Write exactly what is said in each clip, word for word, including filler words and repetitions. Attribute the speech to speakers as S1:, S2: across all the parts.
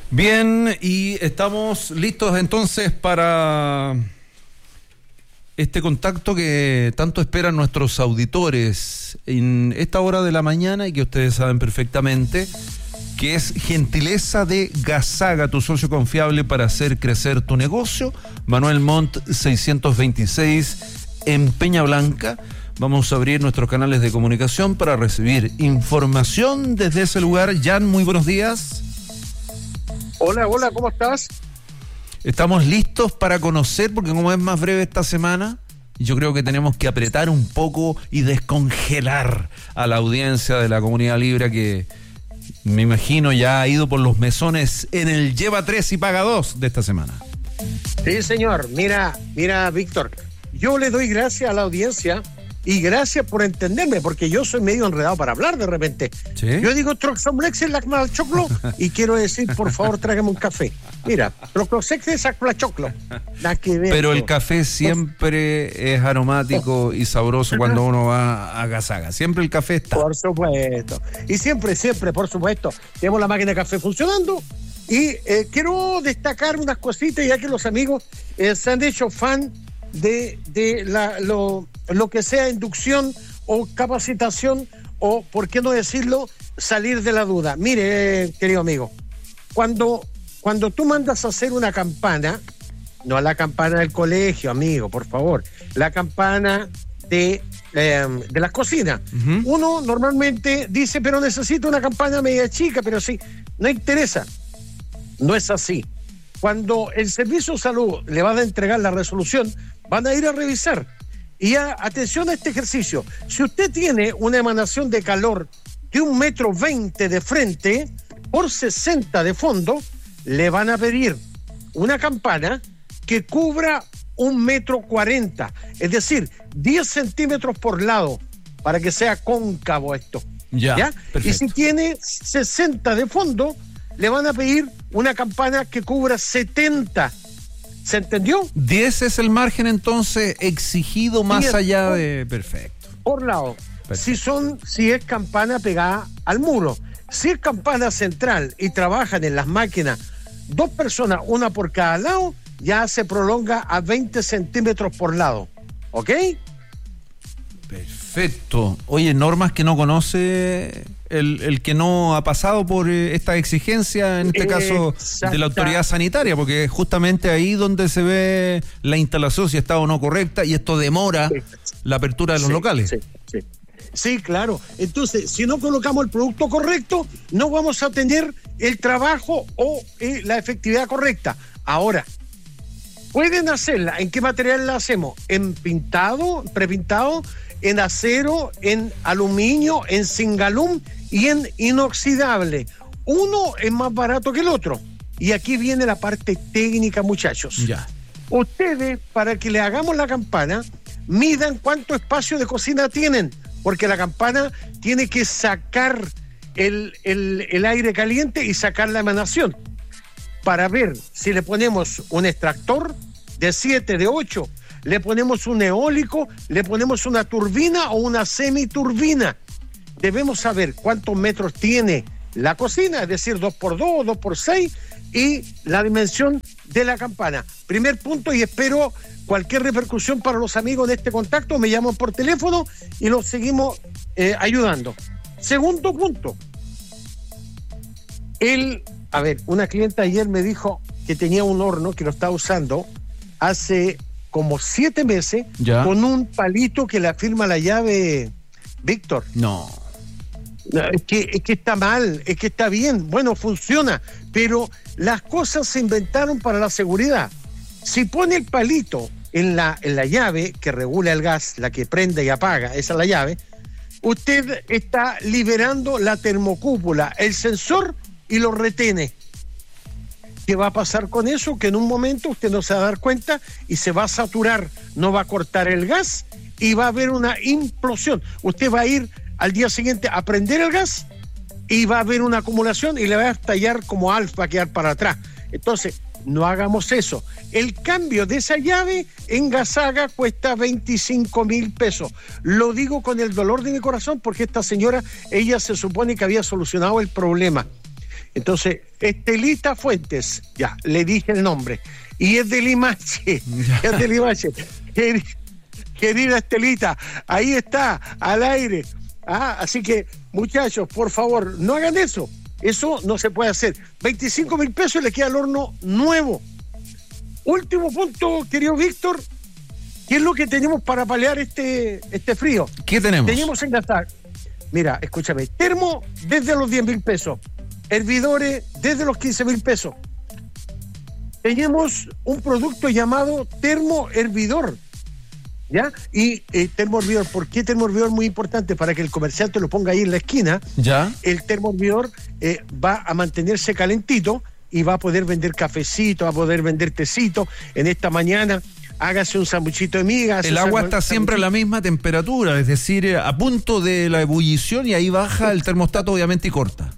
S1: Bien, y estamos listos entonces para este contacto que tanto esperan nuestros auditores en esta hora de la mañana y que ustedes saben perfectamente que es gentileza de Gasaga, tu socio confiable para hacer crecer tu negocio. Manuel Montt seiscientos veintiséis en Peña Blanca. Vamos a abrir nuestros canales de comunicación para recibir información desde ese lugar. Jan, muy buenos días.
S2: Hola, hola, ¿cómo estás?
S1: Estamos listos para conocer, porque como es más breve esta semana, yo creo que tenemos que apretar un poco y descongelar a la audiencia de la Comunidad Libre que me imagino ya ha ido por los mesones en el lleva tres y paga dos de esta semana.
S2: Sí, señor. Mira, mira, Víctor, yo le doy gracias a la audiencia y gracias por entenderme, porque yo soy medio enredado para hablar de repente.
S1: ¿Sí?
S2: Yo digo Troxomlex en la choclo y quiero decir, por favor, tráigame un café. Mira, Troxomlex es la choclo.
S1: Pero el café siempre es aromático y sabroso cuando uno va a Gasaga. Siempre el café está.
S2: Por supuesto. Y siempre, siempre, por supuesto, tenemos la máquina de café funcionando. Y eh, quiero destacar unas cositas, ya que los amigos eh, se han hecho fan de, de la, lo, lo que sea inducción o capacitación o, por qué no decirlo, salir de la duda. Mire, eh, querido amigo, cuando, cuando tú mandas a hacer una campana, no la campana del colegio, amigo, por favor, la campana de, eh, de las cocinas. Uh-huh. Uno normalmente dice, pero necesito una campana media chica, pero sí, no interesa. No es así. Cuando el Servicio de Salud le va a entregar la resolución, van a ir a revisar. Y ya, atención a este ejercicio. Si usted tiene una emanación de calor de un metro veinte de frente por sesenta de fondo, le van a pedir una campana que cubra un metro cuarenta, es decir, diez centímetros por lado, para que sea cóncavo esto.
S1: Ya,
S2: ¿ya?
S1: Perfecto.
S2: Y si tiene sesenta de fondo, le van a pedir una campana que cubra setenta. ¿Se entendió?
S1: diez es el margen entonces exigido más diez allá por, de... Perfecto.
S2: Por lado. Perfecto. Si son, si es campana pegada al muro. Si es campana central y trabajan en las máquinas dos personas, una por cada lado, ya se prolonga a veinte centímetros por lado. ¿Ok?
S1: Perfecto. Oye, normas que no conoce el, el que no ha pasado por esta exigencia, en este eh, caso exacta. de la autoridad sanitaria, porque es justamente ahí donde se ve la instalación, si está o no correcta, y esto demora sí. la apertura de los
S2: sí,
S1: locales.
S2: Sí, sí. sí, claro. Entonces, si no colocamos el producto correcto, no vamos a tener el trabajo o eh, la efectividad correcta. Ahora, pueden hacerla. ¿En qué material la hacemos? ¿En pintado, prepintado, en acero, en aluminio, en zingalum y en inoxidable? Uno es más barato que el otro. Y aquí viene la parte técnica, muchachos.
S1: Ya.
S2: Ustedes, para que le hagamos la campana, midan cuánto espacio de cocina tienen, porque la campana tiene que sacar el, el, el aire caliente y sacar la emanación, para ver si le ponemos un extractor de siete, de ocho, le ponemos un eólico, le ponemos una turbina o una semiturbina. Debemos saber cuántos metros tiene la cocina, es decir, dos por dos, dos por seis, y la dimensión de la campana. Primer punto, y espero cualquier repercusión para los amigos de este contacto, me llaman por teléfono y los seguimos eh, ayudando. Segundo punto, el, a ver, una clienta ayer me dijo que tenía un horno que lo estaba usando hace como siete meses ¿Ya? con un palito que le afirma la llave, Víctor.
S1: No.
S2: Es que, es que está mal, es que está bien, bueno, funciona, pero las cosas se inventaron para la seguridad. Si pone el palito en la, en la llave que regula el gas, la que prende y apaga, esa es la llave, usted está liberando la termocúpula, el sensor, y lo retene. ¿Qué va a pasar con eso? Que en un momento usted no se va a dar cuenta y se va a saturar, no va a cortar el gas y va a haber una implosión. Usted va a ir al día siguiente a prender el gas y va a haber una acumulación y le va a estallar como alfa, a quedar para atrás. Entonces, no hagamos eso. El cambio de esa llave en Gasaga cuesta veinticinco mil pesos. Lo digo con el dolor de mi corazón porque esta señora, ella se supone que había solucionado el problema. Entonces, Estelita Fuentes, ya, le dije el nombre, y es de Limache, es de Limache. Querida Estelita, ahí está, al aire. Ah, así que, muchachos, por favor, no hagan eso. Eso no se puede hacer. veinticinco mil pesos le queda el horno nuevo. Último punto, querido Víctor. ¿Qué es lo que tenemos para paliar este, este frío?
S1: ¿Qué tenemos?
S2: Tenemos en gastar. Mira, escúchame. Termo desde los diez mil pesos. Hervidores desde los quince mil pesos. Tenemos un producto llamado termo hervidor. ¿Ya? Y eh, termo hervidor, ¿por qué termo hervidor? Muy importante para que el comerciante lo ponga ahí en la esquina.
S1: ¿Ya?
S2: El termo hervidor eh, va a mantenerse calentito y va a poder vender cafecito, va a poder vender tecito. En esta mañana, hágase un sanguchito de migas.
S1: El agua está siempre a la misma temperatura, es decir, a punto de la ebullición, y ahí baja el termostato, obviamente, y corta.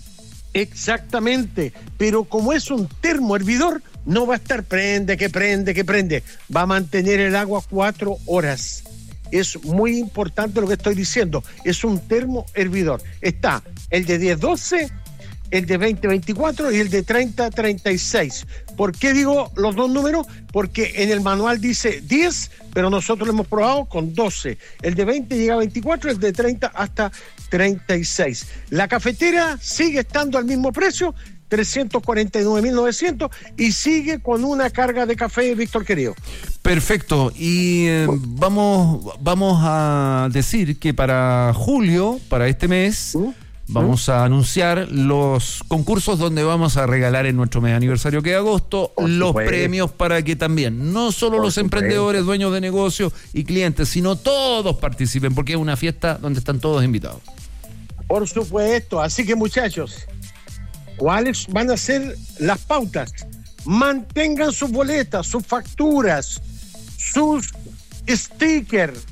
S2: Exactamente, pero como es un termo hervidor, no va a estar prende, que prende, que prende. Va a mantener el agua cuatro horas. Es muy importante lo que estoy diciendo. Es un termo hervidor. Está el de diez doce, el de veinte veinticuatro y el de treinta treinta y seis. ¿Por qué digo los dos números? Porque en el manual dice diez, pero nosotros lo hemos probado con doce. El de veinte llega a veinticuatro, el de treinta hasta treinta y seis. La cafetera sigue estando al mismo precio, trescientos cuarenta y nueve mil novecientos, y sigue con una carga de café, Víctor querido.
S1: Perfecto. Y eh, vamos, vamos a decir que para julio, para este mes, ¿Mm? vamos a anunciar los concursos donde vamos a regalar en nuestro mes aniversario, que es agosto, Por los supuesto. premios, para que también no solo Por los supuesto. emprendedores, dueños de negocios y clientes, sino todos participen, porque es una fiesta donde están todos invitados.
S2: Por supuesto. Así que, muchachos, ¿cuáles van a ser las pautas? Mantengan sus boletas, sus facturas, sus stickers,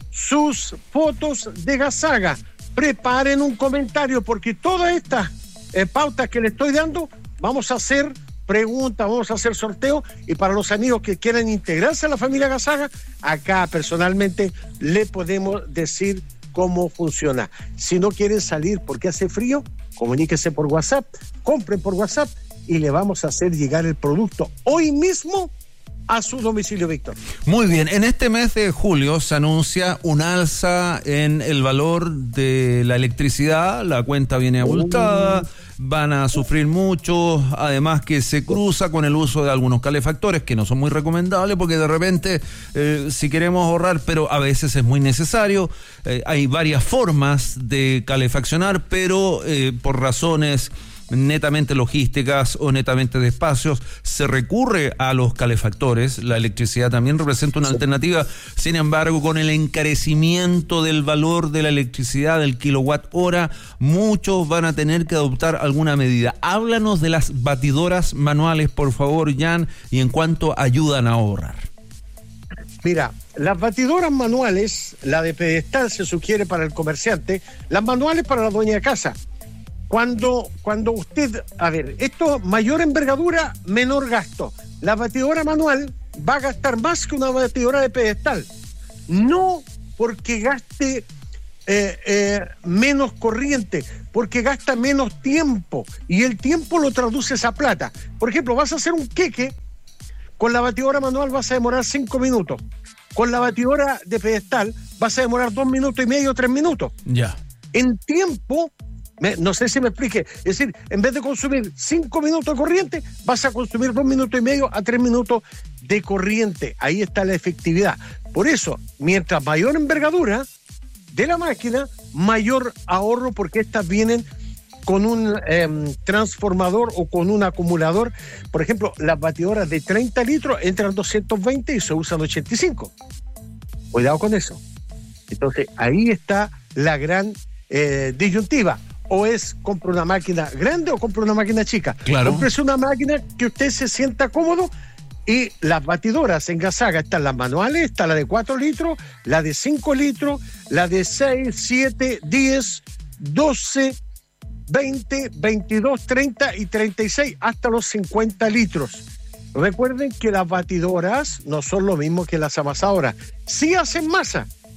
S2: sus fotos de Gasaga. Preparen un comentario, porque todas estas eh, pautas que le estoy dando, vamos a hacer preguntas, vamos a hacer sorteos, y para los amigos que quieran integrarse a la familia Gasaga, acá personalmente le podemos decir cómo funciona. Si no quieren salir porque hace frío, comuníquese por WhatsApp, compren por WhatsApp y le vamos a hacer llegar el producto hoy mismo a su domicilio, Víctor.
S1: Muy bien, en este mes de julio se anuncia un alza en el valor de la electricidad, la cuenta viene abultada, uh. van a sufrir mucho, además que se cruza con el uso de algunos calefactores que no son muy recomendables, porque de repente eh, si queremos ahorrar, pero a veces es muy necesario, eh, hay varias formas de calefaccionar, pero eh, por razones netamente logísticas o netamente de espacios, se recurre a los calefactores. La electricidad también representa una sí. alternativa. Sin embargo, con el encarecimiento del valor de la electricidad, del kilowatt hora, muchos van a tener que adoptar alguna medida. Háblanos de las batidoras manuales, por favor, Jan, y en cuánto ayudan a ahorrar.
S2: Mira, las batidoras manuales, la de pedestal se sugiere para el comerciante, las manuales para la dueña de casa. Cuando, cuando usted, a ver, esto, mayor envergadura, menor gasto. La batidora manual va a gastar más que una batidora de pedestal. No porque gaste eh, eh, menos corriente, porque gasta menos tiempo. Y el tiempo lo traduces a plata. Por ejemplo, vas a hacer un queque, con la batidora manual vas a demorar cinco minutos. Con la batidora de pedestal vas a demorar dos minutos y medio, tres minutos.
S1: Ya.
S2: En tiempo... Me, no sé si me explique, es decir, en vez de consumir cinco minutos de corriente, vas a consumir dos minutos y medio a tres minutos de corriente. Ahí está la efectividad. Por eso, mientras mayor envergadura de la máquina, mayor ahorro, porque estas vienen con un eh, transformador o con un acumulador. Por ejemplo, las batidoras de treinta litros entran doscientos veinte y se usan ochenta y cinco. Cuidado con eso. Entonces, ahí está la gran eh, disyuntiva. O es compra una máquina grande o compra una máquina chica.
S1: Claro.
S2: Cómprese una máquina que usted se sienta cómodo, y las batidoras en Gasaga están las manuales, está la de cuatro litros, la de cinco litros, la de seis, siete, diez, doce, veinte, veintidós, treinta y treinta y seis, hasta los cincuenta litros. Recuerden que las batidoras no son lo mismo que las amasadoras. Sí hacen masa,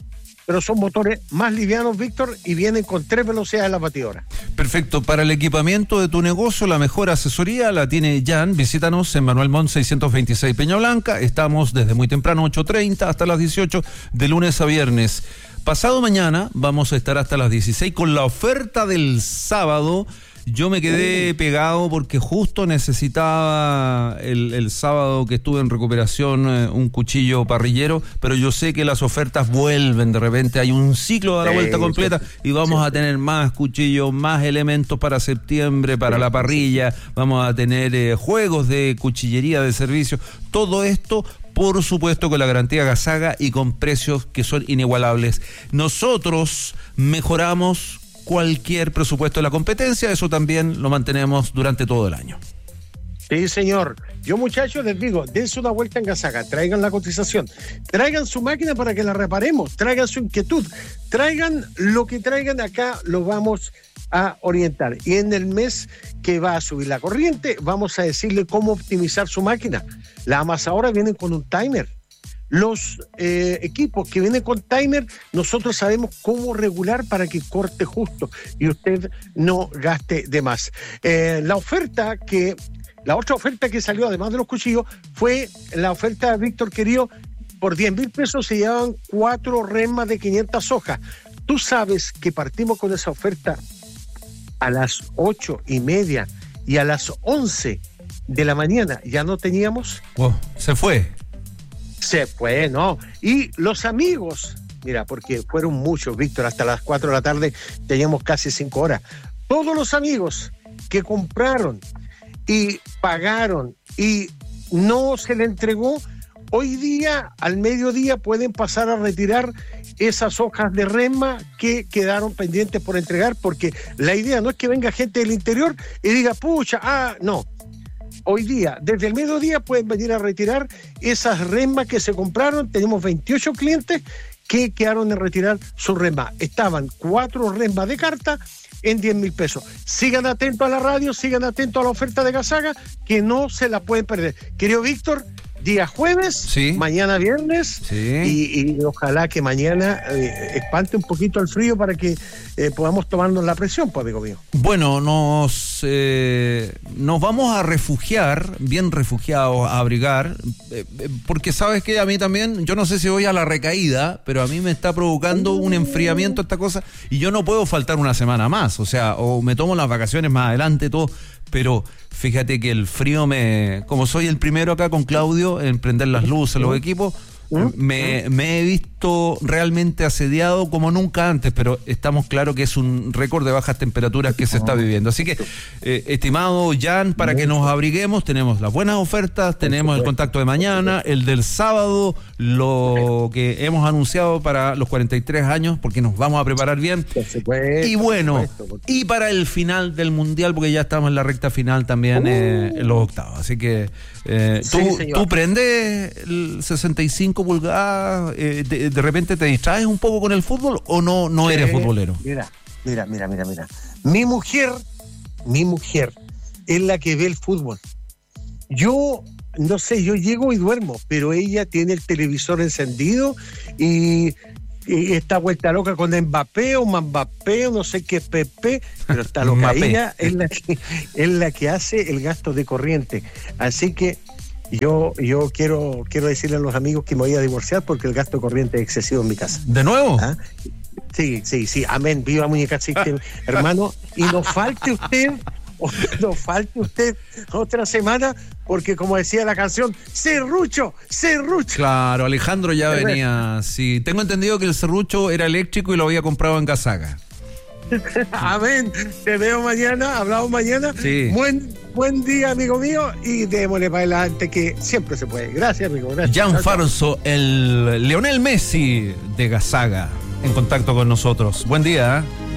S2: pero son motores más livianos, Víctor, y vienen con tres velocidades en la batidora.
S1: Perfecto. Para el equipamiento de tu negocio, la mejor asesoría la tiene Jan. Visítanos en Manuel Montt seiscientos veintiséis Peña Blanca. Estamos desde muy temprano, ocho treinta, hasta las dieciocho, de lunes a viernes. Pasado mañana vamos a estar hasta las dieciséis con la oferta del sábado. Yo me quedé pegado porque justo necesitaba el, el sábado que estuve en recuperación eh, un cuchillo parrillero, pero yo sé que las ofertas vuelven de repente, hay un ciclo de la vuelta completa y vamos a tener más cuchillos, más elementos para septiembre, para la parrilla, vamos a tener eh, juegos de cuchillería de servicio, todo esto por supuesto con la garantía Gasaga y con precios que son inigualables. Nosotros mejoramos cualquier presupuesto de la competencia, eso también lo mantenemos durante todo el año.
S2: Sí, señor. Yo, muchachos, les digo, dense una vuelta en Gasaga, traigan la cotización, traigan su máquina para que la reparemos, traigan su inquietud, traigan lo que traigan acá, lo vamos a orientar. Y en el mes que va a subir la corriente, vamos a decirle cómo optimizar su máquina. Las amasadoras vienen con un timer. Los eh, equipos que vienen con timer, nosotros sabemos cómo regular para que corte justo y usted no gaste de más. Eh, la oferta que, la otra oferta que salió, además de los cuchillos, fue la oferta, Víctor querido, por diez mil pesos se llevaban cuatro remas de quinientas hojas. Tú sabes que partimos con esa oferta a las ocho y media y a las once de la mañana ya no teníamos.
S1: Oh, se fue.
S2: Se fue, ¿no? Y los amigos, mira, porque fueron muchos, Víctor, hasta las cuatro de la tarde teníamos casi cinco horas. Todos los amigos que compraron y pagaron y no se le entregó, hoy día, al mediodía, pueden pasar a retirar esas hojas de resma que quedaron pendientes por entregar, porque la idea no es que venga gente del interior y diga, pucha, ah, no. Hoy día, desde el mediodía pueden venir a retirar esas resmas que se compraron. Tenemos veintiocho clientes que quedaron en retirar su resma. Estaban cuatro resmas de carta en diez mil pesos. Sigan atentos a la radio, sigan atentos a la oferta de Gasaga, que no se la pueden perder. Querido Víctor, día jueves,
S1: sí.
S2: Mañana viernes,
S1: sí.
S2: y, y ojalá que mañana eh, espante un poquito el frío para que eh, podamos tomarnos la presión, pues, amigo mío.
S1: Bueno, nos eh, nos vamos a refugiar, bien refugiados, a abrigar, eh, porque sabes que a mí también, yo no sé si voy a la recaída, pero a mí me está provocando un enfriamiento esta cosa, y yo no puedo faltar una semana más, o sea, o me tomo las vacaciones más adelante, todo, pero fíjate que el frío me, como soy el primero acá con Claudio en prender las luces, los equipos, me, me he visto realmente asediado como nunca antes, pero estamos claros que es un récord de bajas temperaturas que se está viviendo. Así que, eh, estimado Jan, para que nos abriguemos, tenemos las buenas ofertas, tenemos el contacto de mañana, el del sábado, lo que hemos anunciado para los cuarenta y tres años, porque nos vamos a preparar bien. Y bueno, y para el final del Mundial, porque ya estamos en la recta final también, eh, en los octavos. Así que eh, tú, sí, tú prendes el sesenta y cinco pulgadas, eh, de, de repente te distraes un poco con el fútbol o no, no eres sí, futbolero.
S2: Mira, mira, mira, mira, mira. Mi mujer, mi mujer es la que ve el fútbol. Yo, no sé, yo llego y duermo, pero ella tiene el televisor encendido y, y está vuelta loca con Mbappé o Mbappé o no sé qué Pepe, pero está loca. Ella es la, que, es la que hace el gasto de corriente. Así que Yo, yo quiero, quiero decirle a los amigos que me voy a divorciar porque el gasto corriente es excesivo en mi casa.
S1: ¿De nuevo?
S2: ¿Ah? Sí, sí, sí. Amén. Viva Muñeca System, hermano. Y no falte usted, no falte usted otra semana, porque como decía la canción, serrucho, serrucho.
S1: Claro, Alejandro ya venía. Sí, tengo entendido que el serrucho era eléctrico y lo había comprado en Gasaga.
S2: Amén. Te veo mañana, hablamos mañana.
S1: Sí.
S2: Buen, buen día, amigo mío, y démosle para adelante que siempre se puede. Gracias, amigo. Gracias.
S1: Jan Farso, el Lionel Messi de Gasaga, en contacto con nosotros. Buen día, ¿eh?